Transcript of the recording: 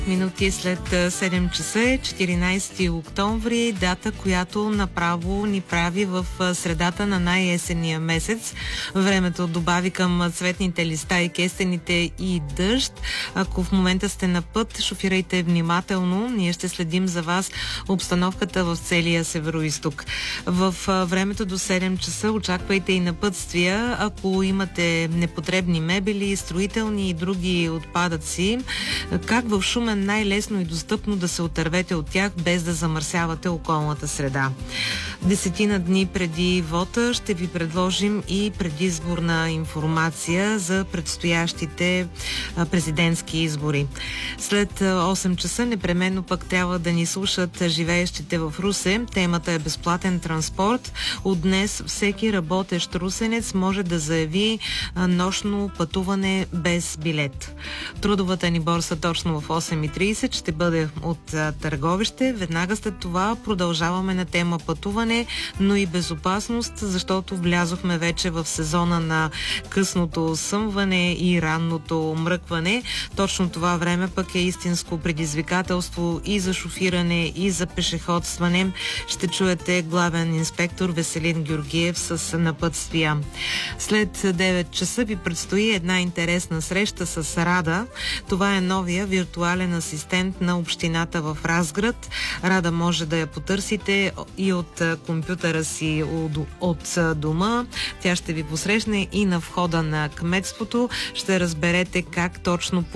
Минути след 7 часа е 14 октомври, дата, която направо ни прави в средата на най-есенния месец. Времето добави към цветните листа и кестените и дъжд. Ако в момента сте на път, шофирайте внимателно. Ние ще следим за вас обстановката в целия Североизток. В времето до 7 часа очаквайте и напътствия. Ако имате непотребни мебели, строителни и други отпадъци, как в Шумен най-лесно и достъпно да се отървете от тях, без да замърсявате околната среда. 10 дни преди вота ще ви предложим и предизборна информация за предстоящите президентски избори. След 8 часа непременно пък трябва да ни слушат живеещите в Русе. Темата е безплатен транспорт. От днес всеки работещ русенец може да заяви нощно пътуване без билет. Трудовата ни борса точно в 8:30 ще бъде от Търговище. Веднага след това продължаваме на тема пътуване, но и безопасност, защото влязохме вече в сезона на късното съмване и ранното мръкване. Точно това време пък е истинско предизвикателство и за шофиране, и за пешеходстване. Ще чуете главен инспектор Веселин Георгиев с напътствия. След 9 часа ви предстои една интересна среща с Рада. Това е новия виртуален асистент на общината в Разград. Рада може да я потърсите и от компютъра си от дома. Тя ще ви посрещне и на входа на кметството. Ще разберете как точно